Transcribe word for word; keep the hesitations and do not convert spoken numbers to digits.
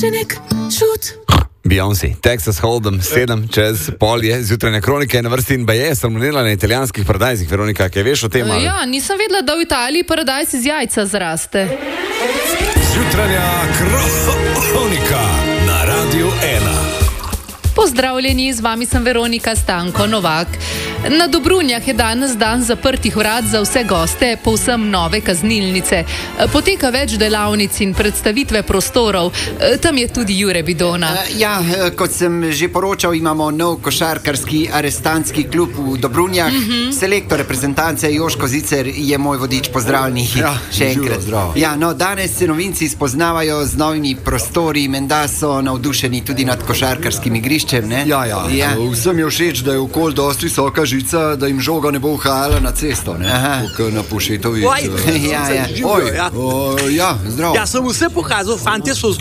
še nek čut. Beyoncé, Texas Hold'em, sedem čez polje, zjutrajne kronike na vrsti in baje, sem mnenila na italijanskih paradajzih. Veronika, kaj veš o tem? Ali? Ja, nisem vedela, da v Italiji paradajz iz jajca zraste. Zjutrajna kronika na Radiu ena. Pozdravljeni, z vami sem Veronika Stanko Novak. Na Dobrunjah je danes dan zaprtih vrat za vse goste povsem nove kaznilnice. Poteka več delavnic in predstavitve prostorov. Tam je tudi Jure Bidona. Ja, kot sem že poročal, imamo nov košarkarski arestantski klub v Dobrunjah. Mm-hmm. Selektor reprezentance Joško Zicer je moj vodič. Pozdravljeni. Ja, še enkrat. Ja, no, danes se novinci spoznavajo z novimi prostori. Menda so navdušeni tudi nad košarkarskim igriščem, ne? Ja, ja, ja. Vsem je všeč, da je okoli dosti visoka žica, da jim žoga ne bo uhajala na cesto, ne? Kako na Pušetovi. Ja, ja. Oj, ja. O, ja, zdravo. Ja sem vse pokazal, fantje so